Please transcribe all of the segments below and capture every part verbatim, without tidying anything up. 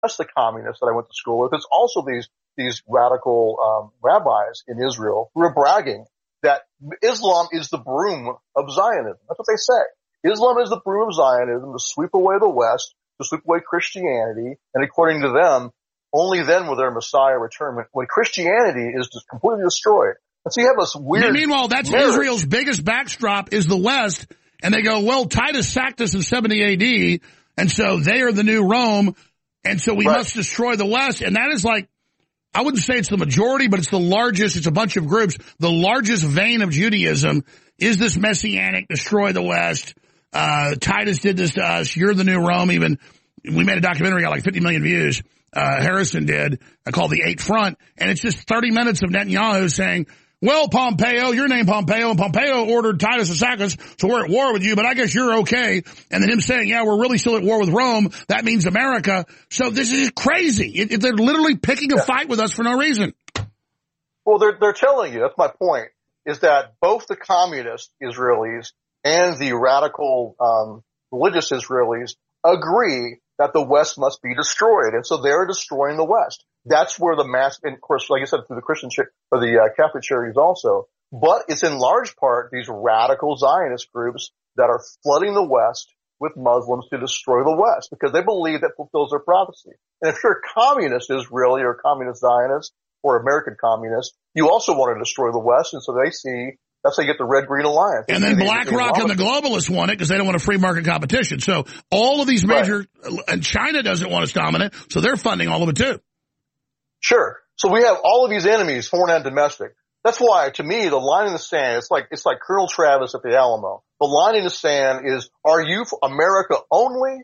just the communists that I went to school with. It's also these these radical um, rabbis in Israel who are bragging that Islam is the broom of Zionism. That's what they say. Islam is the broom of Zionism to sweep away the West, to sweep away Christianity, and according to them, only then will their Messiah return, when, when Christianity is just completely destroyed. And so you have this weird... Meanwhile, that's marriage. Israel's biggest backdrop is the West, and they go, well, Titus sacked us in seventy A D, and so they are the new Rome, and so we right. must destroy the West. And that is like, I wouldn't say it's the majority, but it's the largest, it's a bunch of groups. The largest vein of Judaism is this messianic, destroy the West. Uh, Titus did this to us. You're the new Rome. Even we made a documentary, got like fifty million views. Uh, Harrison did, uh, called The Eight Front. And it's just thirty minutes of Netanyahu saying, well, Pompeo, your name Pompeo, and Pompeo ordered Titus to sack us, so we're at war with you, but I guess you're okay. And then him saying, yeah, we're really still at war with Rome. That means America. So this is crazy. It, it, they're literally picking a yeah. fight with us for no reason. Well, they're, they're telling you, that's my point, is that both the communist Israelis and the radical, um, religious Israelis agree that the West must be destroyed. And so they're destroying the West. That's where the mass, and of course, like I said, through the Christian, or the uh, Catholic charities also. But it's in large part these radical Zionist groups that are flooding the West with Muslims to destroy the West because they believe that fulfills their prophecy. And if you're a communist Israeli or a communist Zionist or American communist, you also want to destroy the West. And so they see, that's how you get the Red-Green Alliance. And then BlackRock and the globalists want it because they don't want a free market competition. So all of these major, right. and China doesn't want us dominant, so they're funding all of it too. Sure. So we have all of these enemies, foreign and domestic. That's why, to me, the line in the sand, it's like, it's like Colonel Travis at the Alamo. The line in the sand is, are you for America only,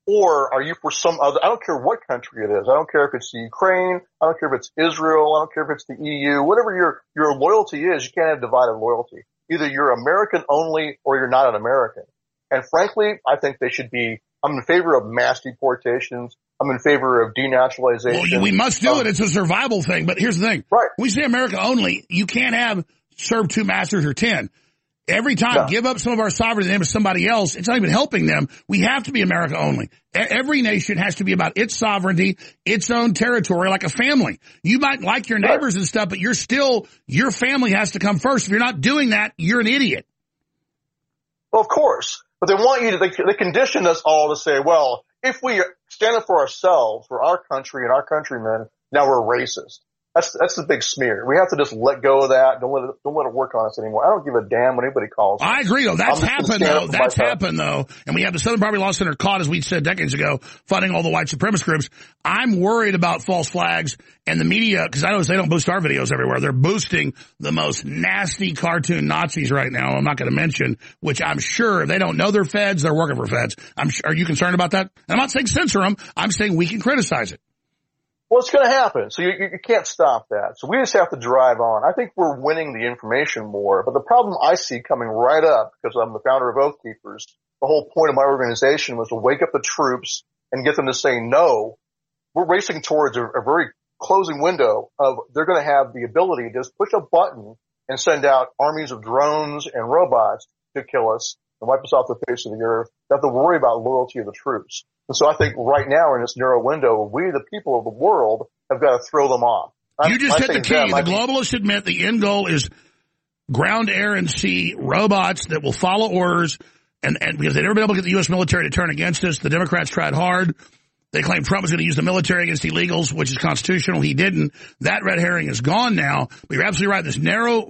or are you for some other, I don't care what country it is. I don't care if it's the Ukraine. I don't care if it's Israel. I don't care if it's the E U. Whatever your, your loyalty is, you can't have divided loyalty. Either you're American only or you're not an American. And frankly, I think they should be, I'm in favor of mass deportations. I'm in favor of denaturalization. Well, we must do um, it. It's a survival thing. But here's the thing. Right. When we say America only, you can't have serve two masters or ten. Every time, no. give up some of our sovereignty in the name of somebody else. It's not even helping them. We have to be America only. Every nation has to be about its sovereignty, its own territory, like a family. You might like your neighbors right. and stuff, but you're still, your family has to come first. If you're not doing that, you're an idiot. Well, of course. But they want you to, they, they condition us all to say, well, if we stand up for ourselves, for our country and our countrymen, now we're racist. That's, that's the big smear. We have to just let go of that. Don't let it, don't let it work on us anymore. I don't give a damn what anybody calls us. I agree though. That's happened though. That's happened though. And we have the Southern Poverty Law Center caught, as we said decades ago, funding all the white supremacist groups. I'm worried about false flags and the media, because I know they don't boost our videos everywhere. They're boosting the most nasty cartoon Nazis right now. I'm not going to mention, which I'm sure they don't know they're feds. They're working for feds. I'm sure, are you concerned about that? And I'm not saying censor them. I'm saying we can criticize it. Well, it's going to happen, so you, you can't stop that. So we just have to drive on. I think we're winning the information more, but the problem I see coming right up, because I'm the founder of Oath Keepers, the whole point of my organization was to wake up the troops and get them to say no. We're racing towards a, a very closing window of they're going to have the ability to just push a button and send out armies of drones and robots to kill us and wipe us off the face of the earth. They have to worry about loyalty of the troops. And so I think right now in this narrow window, we, the people of the world, have got to throw them off. You just hit the key. Them, the globalists admit the end goal is ground, air, and sea robots that will follow orders. And, and because they've never been able to get the U S military to turn against us, the Democrats tried hard. They claimed Trump was going to use the military against illegals, which is constitutional. He didn't. That red herring is gone now. But you're absolutely right. This narrow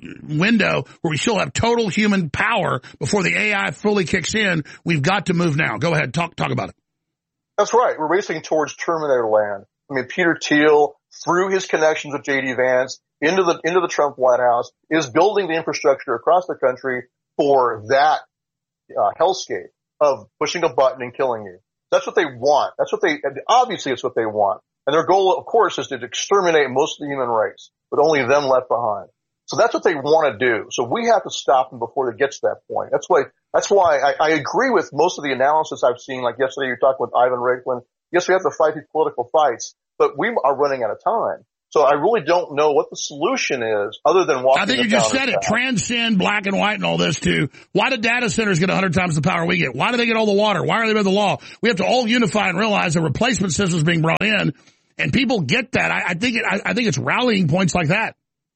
window where we still have total human power before the A I fully kicks in, we've got to move now. Go ahead. Talk, talk about it. That's right. We're racing towards Terminator land. I mean, Peter Thiel, through his connections with J D Vance, into the, into the Trump White House, is building the infrastructure across the country for that, uh, hellscape of pushing a button and killing you. That's what they want. That's what they, obviously it's what they want. And their goal, of course, is to exterminate most of the human race, with only them left behind. So that's what they want to do. So we have to stop them before it gets to that point. That's why, that's why I, I agree with most of the analysis I've seen. Like yesterday, you were talking with Ivan Raiklin. Yes, we have to fight these political fights, but we are running out of time. So I really don't know what the solution is other than walking. I think you just said it. Transcend black and white and all this to why do data centers get one hundred times the power we get? Why do they get all the water? Why are they by the law? We have to all unify and realize a replacement system is being brought in, and people get that. I, I think it, I, I think it's rallying points like that.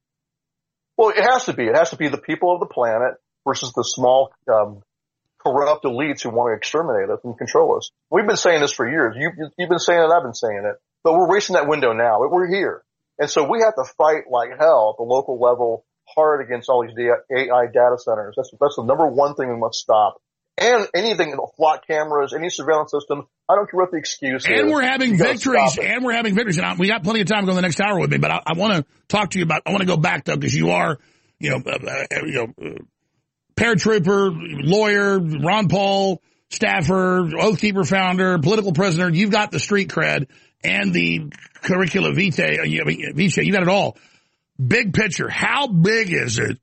Well, it has to be. It has to be the people of the planet versus the small, um, corrupt elites who want to exterminate us and control us. We've been saying this for years. You, you've been saying it. I've been saying it. But we're racing that window now. We're here. And so we have to fight like hell at the local level hard against all these A I data centers. That's, that's the number one thing we must stop. And anything, flock cameras, any surveillance system, I don't care what the excuse and is. And we're having victories, and we're having victories. And I, we got plenty of time to go in the next hour with me, but I, I want to talk to you about, I want to go back, though, because you are, you know, uh, uh, you know, uh, paratrooper, lawyer, Ron Paul, staffer, Oath Keeper founder, political prisoner. You've got the street cred and the curricula vitae, you, vitae, you got it all. Big picture, how big is it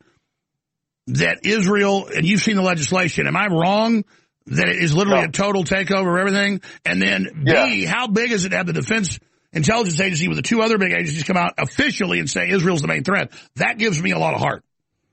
that Israel, and you've seen the legislation, am I wrong that it is literally no. a total takeover of everything? And then yeah. B, how big is it to have the Defense Intelligence Agency with the two other big agencies come out officially and say Israel's the main threat? That gives me a lot of heart.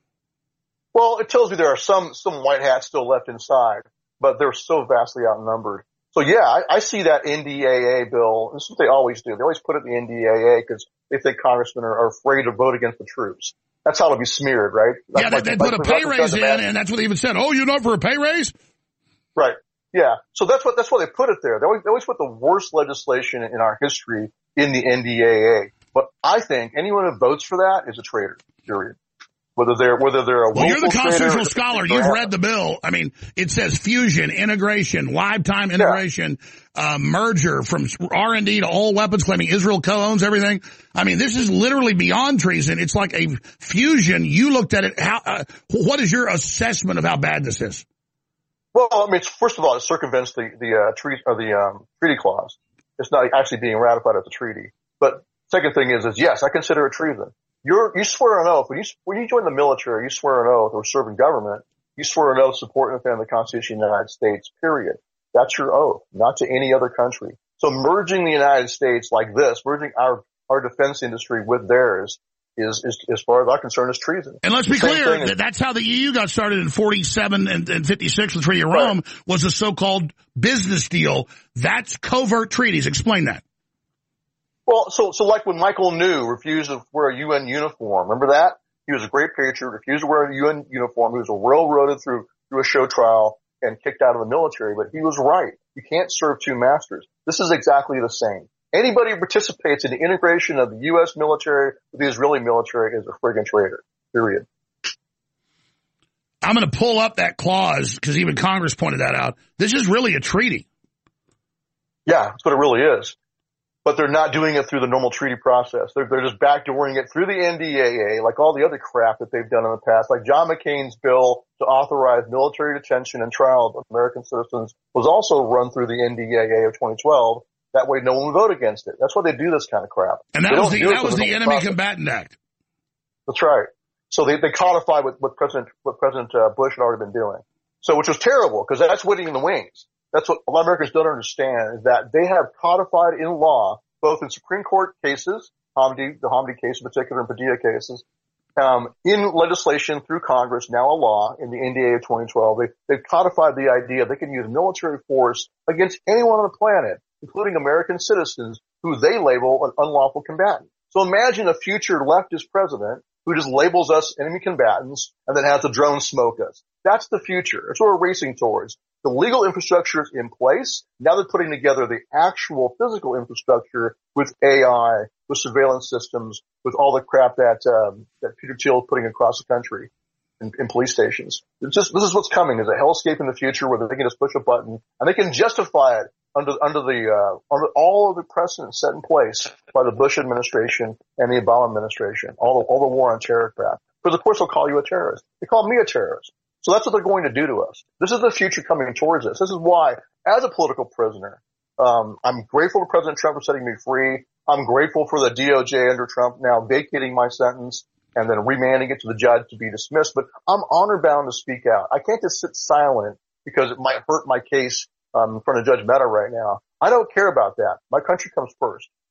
Well, it tells me there are some, some white hats still left inside, but they're so vastly outnumbered. So yeah, I, I see that N D A A bill. This is what they always do. They always put it in the N D A A because they think congressmen are, are afraid to vote against the troops. That's how it'll be smeared, right? That's yeah, they, like, they like put a pay raise in, and that's what they even said. Oh, you're not for a pay raise? Right. Yeah. So that's what, that's why they put it there. They always, they always put the worst legislation in our history in the N D A A. But I think anyone who votes for that is a traitor, period. Whether they're, whether they're a well, you're the constitutional traitor, scholar. You've read the bill. I mean, it says fusion, integration, lifetime integration, yeah. uh, merger from R and D to all weapons, claiming Israel co-owns everything. I mean, this is literally beyond treason. It's like a fusion. You looked at it. How, uh, what is your assessment of how bad this is? Well, I mean, it's, first of all, it circumvents the, the, uh, treaty, or the, um, treaty clause. It's not actually being ratified as a treaty. But second thing is, is yes, I consider it treason. You're, you swear an oath. When you, when you join the military, you swear an oath or serve in government, you swear an oath to support and defend the Constitution of the United States, period. That's your oath, not to any other country. So merging the United States like this, merging our, our defense industry with theirs is, is, as far as I'm concerned, is treason. And let's be clear, is, that's how the E U got started in forty-seven and, and fifty-six with Treaty of Rome, right. was a so-called business deal. That's covert treaties. Explain that. Well, so, so like when Michael New refused to wear a U N uniform, remember that? He was a great patriot, refused to wear a U N uniform. He was railroaded through, through a show trial and kicked out of the military, but he was right. You can't serve two masters. This is exactly the same. Anybody who participates in the integration of the U S military with the Israeli military is a friggin' traitor, period. I'm going to pull up that clause because even Congress pointed that out. This is really a treaty. Yeah, that's what it really is. But they're not doing it through the normal treaty process. They're, they're just backdooring it through the N D A A, like all the other crap that they've done in the past. Like John McCain's bill to authorize military detention and trial of American citizens was also run through the N D A A of twenty twelve. That way no one would vote against it. That's why they do this kind of crap. And that was the, that was the Enemy Combatant Act. That's right. So they, they codified what, what President, what President uh, Bush had already been doing. So, which was terrible because that's waiting in the wings. That's what a lot of Americans don't understand is that they have codified in law, both in Supreme Court cases, Hamdi, the Hamdi case in particular, and Padilla cases, um, in legislation through Congress, now a law in the N D A A of twenty twelve. They, they've codified the idea they can use military force against anyone on the planet, including American citizens who they label an unlawful combatant. So imagine a future leftist president who just labels us enemy combatants and then has the drones smoke us. That's the future. That's what we're racing towards. The legal infrastructure is in place. Now they're putting together the actual physical infrastructure with A I, with surveillance systems, with all the crap that um, that Peter Thiel is putting across the country in, in police stations. It's just this is what's coming: is a hellscape in the future where they can just push a button and they can justify it under under the uh, under all of the precedents set in place by the Bush administration and the Obama administration, all the, all the war on terror crap. Because of course they'll call you a terrorist. They call me a terrorist. So that's what they're going to do to us. This is the future coming towards us. This is why, as a political prisoner, um, I'm grateful to President Trump for setting me free. I'm grateful for the D O J under Trump now vacating my sentence and then remanding it to the judge to be dismissed. But I'm honor bound to speak out. I can't just sit silent because it might hurt my case um, in front of Judge Mehta right now. I don't care about that. My country comes first.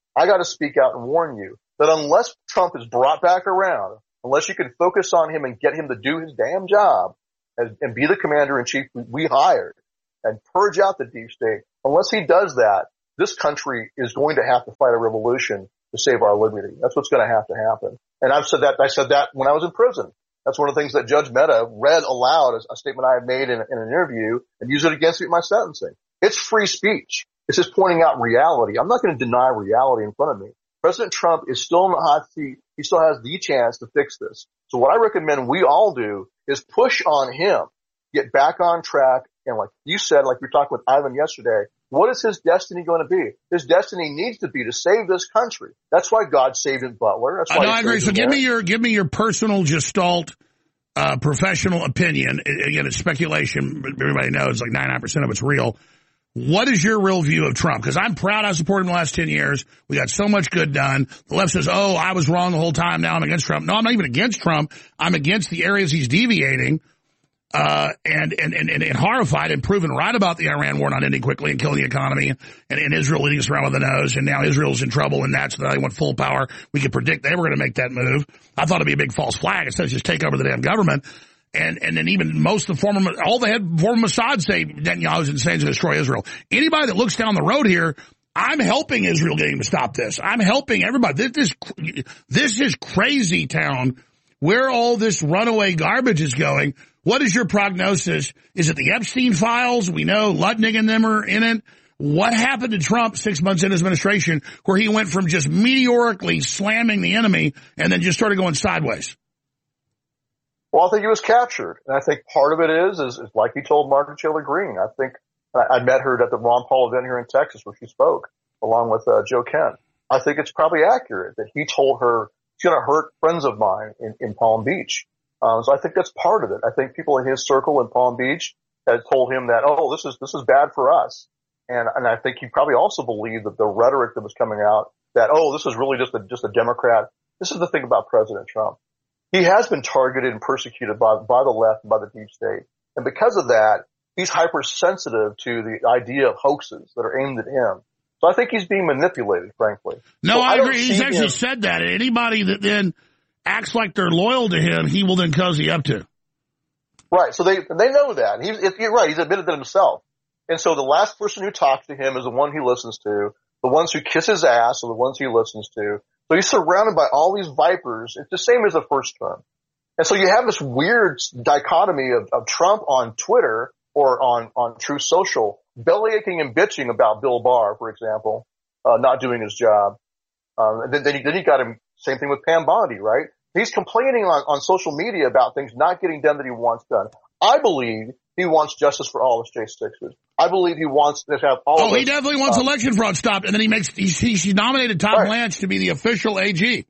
I got to speak out and warn you that unless Trump is brought back around, unless you can focus on him and get him to do his damn job and, and be the commander in chief we hired and purge out the deep state, unless he does that, this country is going to have to fight a revolution to save our liberty. That's what's going to have to happen. And I've said that, I said that when I was in prison. That's one of the things that Judge Mehta read aloud as a statement I had made in, in an interview and used it against me in my sentencing. It's free speech. It's just pointing out reality. I'm not going to deny reality in front of me. President Trump is still in the hot seat. He still has the chance to fix this. So what I recommend we all do is push on him, get back on track. And like you said, like we were talking with Ivan yesterday, what is his destiny going to be? His destiny needs to be to save this country. That's why God saved his Butler. That's why I know, I agree. So give me your, give me your personal gestalt, uh, professional opinion. Again, it's speculation, but everybody knows like ninety-nine percent of it's real. What is your real view of Trump? Because I'm proud I supported him the last ten years. We got so much good done. The left says, oh, I was wrong the whole time. Now I'm against Trump. No, I'm not even against Trump. I'm against the areas he's deviating. Uh, and, and, and, and horrified and proven right about the Iran war not ending quickly and killing the economy and, and Israel leading us around with the nose. And now Israel's in trouble and that's that they want full power. We could predict they were going to make that move. I thought it'd be a big false flag instead of just take over the damn government. And, and then even most of the former, all the head former Mossad say Netanyahu's insane to destroy Israel. Anybody that looks down the road here, I'm helping Israel getting to stop this. I'm helping everybody. This is, this is crazy town where all this runaway garbage is going. What is your prognosis? Is it the Epstein files? We know Lutnick and them are in it. What happened to Trump six months in his administration where he went from just meteorically slamming the enemy and then just started going sideways? Well, I think he was captured. And I think part of it is, is, is like he told Margaret Taylor Greene. I think I, I met her at the Ron Paul event here in Texas where she spoke along with uh, Joe Kent. I think it's probably accurate that he told her he's going to hurt friends of mine in, in Palm Beach. Um, so I think that's part of it. I think people in his circle in Palm Beach had told him that, oh, this is, this is bad for us. And, and I think he probably also believed that the rhetoric that was coming out that, oh, this is really just a, just a Democrat. This is the thing about President Trump. He has been targeted and persecuted by, by the left and by the deep state. And because of that, he's hypersensitive to the idea of hoaxes that are aimed at him. So I think he's being manipulated, frankly. No, so I, I agree. He's actually him, said that. Anybody that then acts like they're loyal to him, he will then cozy up to. Right. So they they know that. He's you're right. He's admitted that himself. And so the last person who talks to him is the one he listens to. The ones who kiss his ass are the ones he listens to. So he's surrounded by all these vipers. It's the same as the first term. And so you have this weird dichotomy of, of Trump on Twitter or on, on Truth Social, bellyaching and bitching about Bill Barr, for example, uh, not doing his job. Um, and then, then, he, then he got him, same thing with Pam Bondi, right? He's complaining on, on social media about things not getting done that he wants done. I believe he wants justice for all of J sixes. I believe he wants to have all Oh, of he us, definitely wants um, election fraud stopped, and then he makes, he, he, he nominated Tom right. Blanche to be the official A G.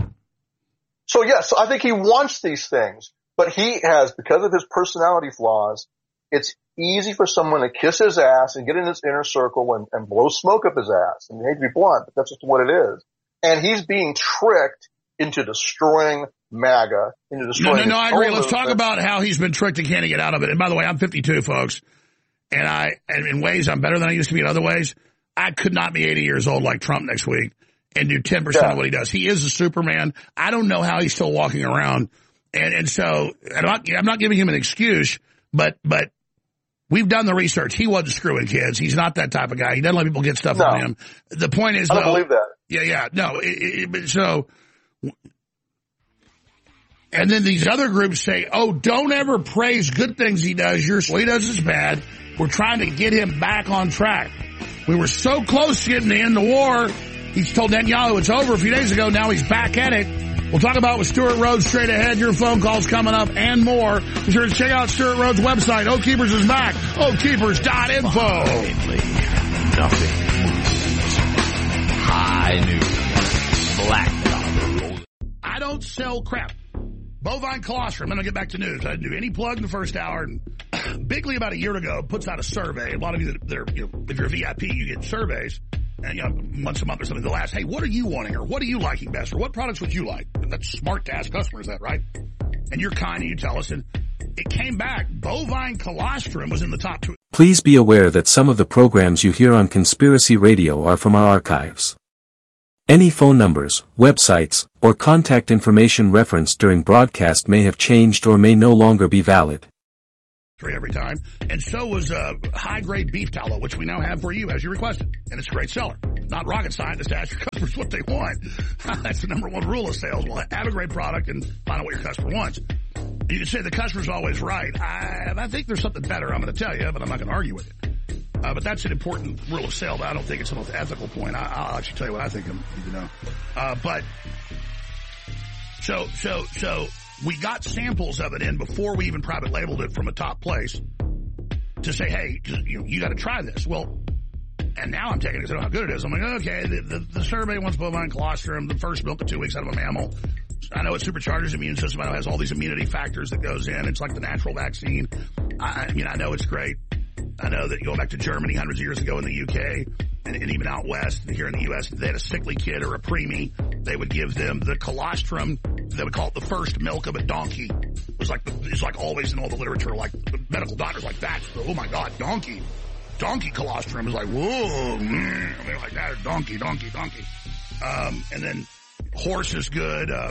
So yes, I think he wants these things, but he has, because of his personality flaws, it's easy for someone to kiss his ass and get in his inner circle and, and blow smoke up his ass. And you hate to be blunt, but that's just what it is. And he's being tricked into destroying MAGA, into destroying. No, no, no, I agree. Let's movement. talk about how he's been tricked and can't get out of it. And by the way, I'm fifty-two, folks. And I, and in ways, I'm better than I used to be in other ways. I could not be eighty years old like Trump next week and do ten percent yeah. of what he does. He is a Superman. I don't know how he's still walking around. And, and so I'm not, I'm not giving him an excuse, but, but we've done the research. He wasn't screwing kids. He's not that type of guy. He doesn't let people get stuff no. on him. The point is, I don't though, believe that. Yeah, yeah, no. It, it, so, and then these other groups say, oh, don't ever praise good things he does. Your what he does is bad. We're trying to get him back on track. We were so close to getting to end the war. He told Netanyahu it's over a few days ago. Now he's back at it. We'll talk about it with Stuart Rhodes straight ahead. Your phone calls coming up and more. Be sure to check out Stuart Rhodes' website. Oath Keepers is back. oath keepers dot info. Nothing. High news. Black dollar. I don't sell crap. Bovine colostrum. I'm going to get back to news. I didn't do any plug in the first hour. And Bigley, about a year ago, puts out a survey. A lot of you that are, you know, if you're a V I P, you get surveys. And, you know, once a month or something, they'll ask, hey, what are you wanting? Or what are you liking best? Or what products would you like? And that's smart to ask customers that, right? And you're kind and you tell us. And it came back. Bovine colostrum was in the top two. Please be aware that some of the programs you hear on Conspiracy Radio are from our archives. Any phone numbers, websites, or contact information referenced during broadcast may have changed or may no longer be valid. Every time. And so was uh, high-grade beef tallow, which we now have for you as you requested. And it's a great seller. Not rocket science to ask your customers what they want. That's the number one rule of sales. Well, have a great product and find out what your customer wants. You can say the customer's always right. I, I think there's something better I'm going to tell you, but I'm not going to argue with you. Uh, but that's an important rule of sale. But I don't think it's the most ethical point. I, I'll actually tell you what I think you need to know. Uh, but so, so, so we got samples of it in before we even private labeled it from a top place to say, hey, you, you got to try this. Well, and now I'm taking it because I know how good it is. I'm like, okay, the, the, the survey wants bovine colostrum, the first milk of two weeks out of a mammal. I know it supercharges the immune system. I know it has all these immunity factors that goes in. It's like the natural vaccine. I, I mean, I know it's great. I know that you go back to Germany hundreds of years ago in the U K and, and even out west here in the U S, they had a sickly kid or a preemie. They would give them the colostrum. They would call it the first milk of a donkey. It was like, the, it's like always in all the literature, like the medical doctors like that. Oh my God, donkey. Donkey colostrum is like, whoa, mm, they're like that, donkey, donkey, donkey. Um, and then horse is good, uh,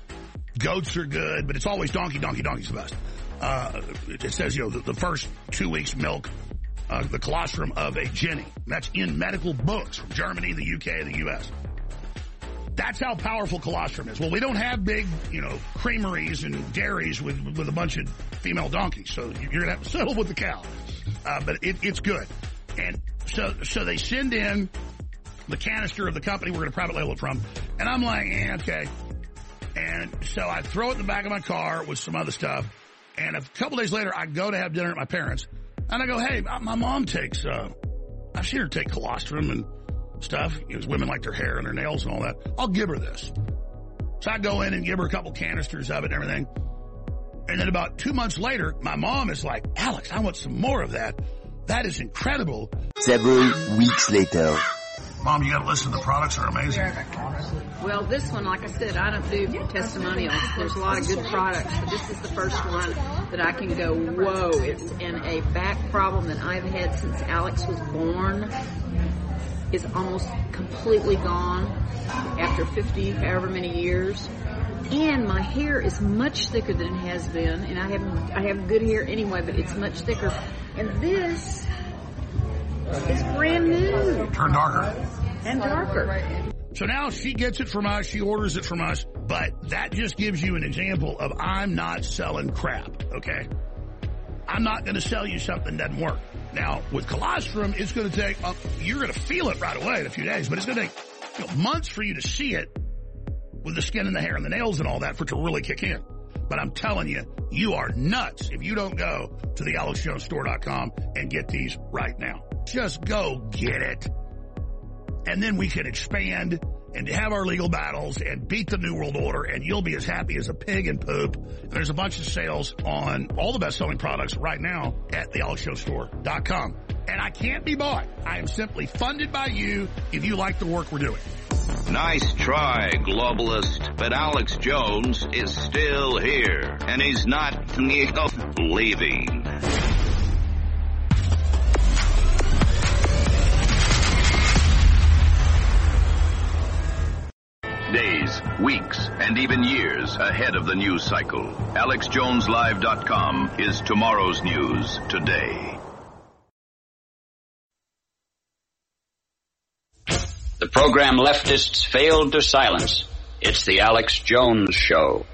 goats are good, but it's always donkey, donkey, donkey's the best. Uh, it says, you know, the, the first two weeks milk, uh, the colostrum of a Jenny. That's in medical books from Germany, the U K, the U S. That's how powerful colostrum is. Well, we don't have big, you know, creameries and dairies with, with a bunch of female donkeys, so you're going to have to settle with the cow. Uh, but it, it's good. And so, so they send in the canister of the company we're going to private label it from. And I'm like, eh, okay. And so I throw it in the back of my car with some other stuff. And a couple days later, I go to have dinner at my parents. And I go, hey, my mom takes, uh, I've seen her take colostrum and stuff. You know, women like their hair and their nails and all that. I'll give her this. So I go in and give her a couple canisters of it and everything. And then about two months later, my mom is like, Alex, I want some more of that. That is incredible. Several weeks later. Mom, you gotta listen. The products are amazing. Well, this one, like I said, I don't do testimonials. There's a lot of good products, but this is the first one that I can go, whoa. It's in a back problem that I've had since Alex was born. Is almost completely gone after fifty, however many years. And my hair is much thicker than it has been, and I have I have good hair anyway, but it's much thicker. And this is brand new. Turn darker. And darker. So now she gets it from us, she orders it from us, but that just gives you an example of I'm not selling crap, okay? I'm not going to sell you something that doesn't work. Now, with colostrum, it's going to take, uh, you're going to feel it right away in a few days, but it's going to take you know, months for you to see it with the skin and the hair and the nails and all that for it to really kick in. But I'm telling you, you are nuts if you don't go to the alex jones store dot com and get these right now. Just go get it. And then we can expand and have our legal battles and beat the New World Order, and you'll be as happy as a pig in poop. And there's a bunch of sales on all the best-selling products right now at the alex jones store dot com. And I can't be bought. I am simply funded by you if you like the work we're doing. Nice try, globalist, but Alex Jones is still here, and he's not, you know, leaving. Days, weeks, and even years ahead of the news cycle. alex jones live dot com is tomorrow's news today. The program leftists failed to silence. It's the Alex Jones Show.